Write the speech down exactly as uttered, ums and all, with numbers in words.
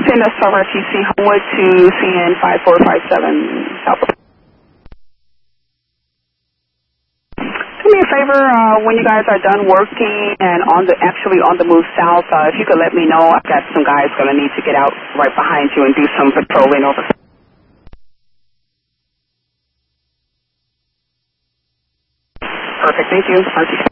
ten South R T C Homewood to C N five four five seven South. Do me a favor, uh, when you guys are done working and on the actually on the move south, uh, if you could let me know. I've got some guys going to need to get out right behind you and do some patrolling over. Perfect, thank you. R T C.